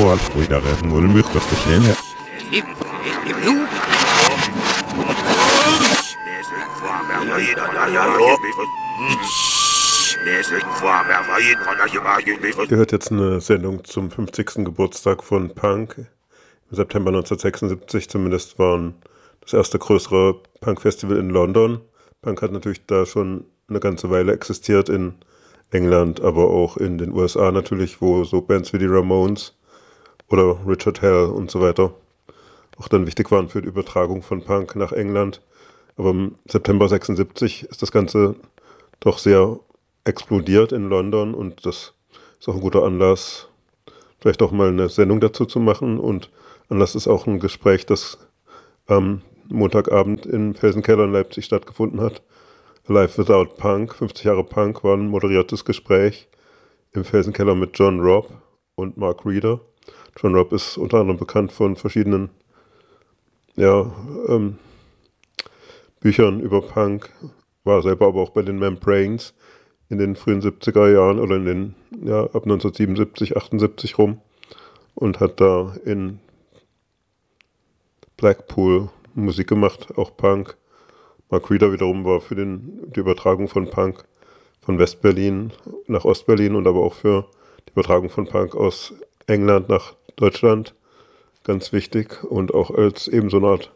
al cuidare mul mykköstäkin. Ihr hört jetzt eine Sendung zum 50. Geburtstag von Punk. Im September 1976 zumindest war das erste größere Punk-Festival in London. Punk hat natürlich da schon eine ganze Weile existiert in England, aber auch in den USA natürlich, wo so Bands wie die Ramones oder Richard Hell und so weiter auch dann wichtig waren für die Übertragung von Punk nach England. Aber im September 76 ist das Ganze doch sehr explodiert in London und das ist auch ein guter Anlass, vielleicht auch mal eine Sendung dazu zu machen. Und Anlass ist auch ein Gespräch, das am Montagabend im Felsenkeller in Leipzig stattgefunden hat. Alive Without Punk, 50 Jahre Punk, war ein moderiertes Gespräch im Felsenkeller mit John Robb und Mark Reeder. John Robb ist unter anderem bekannt von verschiedenen Büchern über Punk, war selber aber auch bei den Membranes in den frühen 70er Jahren oder ab 1977, 78 rum und hat da in Blackpool Musik gemacht, auch Punk. Mark Reeder wiederum war für die Übertragung von Punk von West-Berlin nach Ost-Berlin und aber auch für die Übertragung von Punk aus England nach Deutschland ganz wichtig und auch als eben so eine Art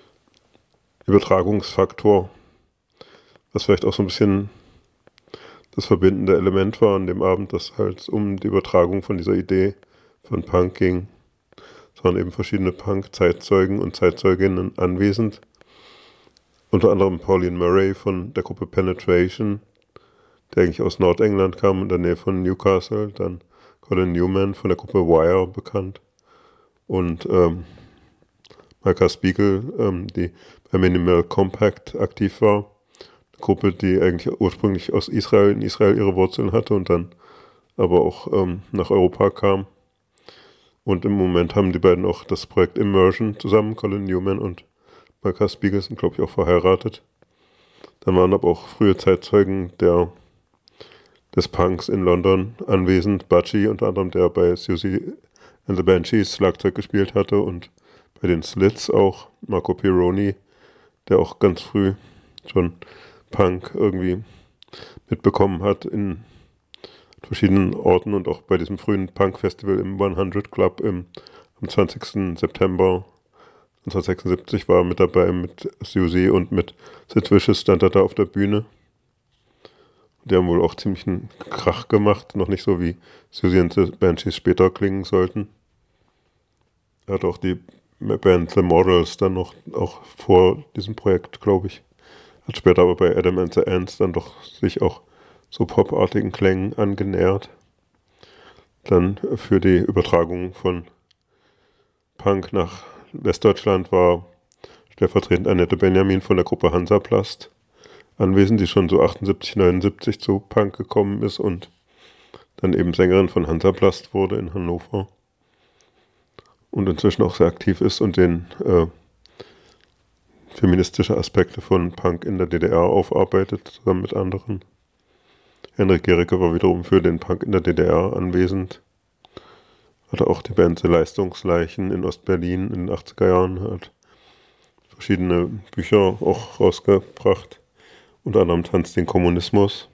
Übertragungsfaktor, was vielleicht auch so ein bisschen das verbindende Element war an dem Abend, dass halt um die Übertragung von dieser Idee von Punk ging. Es waren eben verschiedene Punk-Zeitzeugen und Zeitzeuginnen anwesend. Unter anderem Pauline Murray von der Gruppe Penetration, der eigentlich aus Nordengland kam, in der Nähe von Newcastle. Dann Colin Newman von der Gruppe Wire bekannt. Und Micah Spiegel, die bei Minimal Compact aktiv war. Eine Gruppe, die eigentlich ursprünglich aus in Israel ihre Wurzeln hatte und dann aber auch nach Europa kam. Und im Moment haben die beiden auch das Projekt Immersion zusammen, Colin Newman und Micah Spiegel sind, glaube ich, auch verheiratet. Dann waren aber auch frühe Zeitzeugen des Punks in London anwesend. Budgie unter anderem, der bei Siouxsie and the Banshees Schlagzeug gespielt hatte und bei den Slits auch Marco Pironi, der auch ganz früh schon Punk irgendwie mitbekommen hat in verschiedenen Orten und auch bei diesem frühen Punk-Festival im 100 Club am 20. September 1976 war er mit dabei mit Siouxsie und mit Sid Vicious stand er da auf der Bühne. Die haben wohl auch ziemlich einen Krach gemacht, noch nicht so wie Siouxsie and the Banshees später klingen sollten. Er hat auch die Band The Models dann noch auch vor diesem Projekt, glaube ich. Hat später aber bei Adam and the Ants dann doch sich auch so popartigen Klängen angenähert. Dann für die Übertragung von Punk nach Westdeutschland war stellvertretend Annette Benjamin von der Gruppe Hansaplast anwesend, die schon so 78, 79 zu Punk gekommen ist und dann eben Sängerin von Hansaplast wurde in Hannover und inzwischen auch sehr aktiv ist und den feministische Aspekte von Punk in der DDR aufarbeitet, zusammen mit anderen. Henrik Gericke war wiederum für den Punk in der DDR anwesend. Hatte auch die Band The Leistungsleichen in Ostberlin in den 80er Jahren, hat verschiedene Bücher auch rausgebracht, unter anderem Tanz den Kommunismus,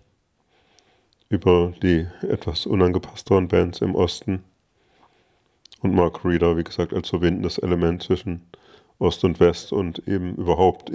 über die etwas unangepassteren Bands im Osten. Und Mark Reeder, wie gesagt, als verbindendes Element zwischen Ost und West und eben überhaupt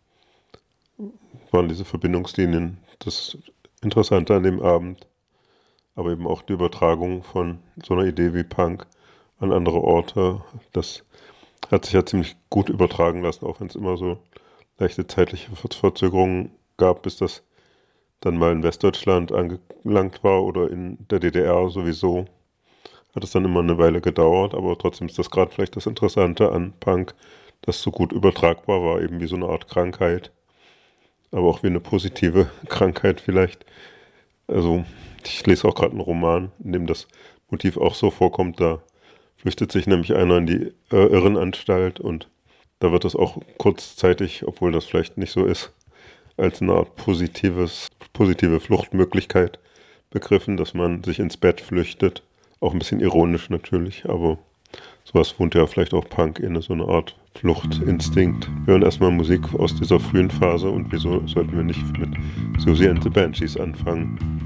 waren diese Verbindungslinien das Interessante an dem Abend, aber eben auch die Übertragung von so einer Idee wie Punk an andere Orte. Das hat sich ja ziemlich gut übertragen lassen, auch wenn es immer so leichte zeitliche Verzögerungen gab, bis das dann mal in Westdeutschland angelangt war oder in der DDR sowieso. Hat es dann immer eine Weile gedauert, aber trotzdem ist das gerade vielleicht das Interessante an Punk, das so gut übertragbar war, eben wie so eine Art Krankheit, aber auch wie eine positive Krankheit vielleicht. Also ich lese auch gerade einen Roman, in dem das Motiv auch so vorkommt, da flüchtet sich nämlich einer in die Irrenanstalt und da wird das auch kurzzeitig, obwohl das vielleicht nicht so ist, als eine Art positive Fluchtmöglichkeit begriffen, dass man sich ins Bett flüchtet. Auch ein bisschen ironisch natürlich, aber sowas wohnt ja vielleicht auch Punk inne, so eine Art Fluchtinstinkt. Wir hören erstmal Musik aus dieser frühen Phase und wieso sollten wir nicht mit Susie and the Banshees anfangen?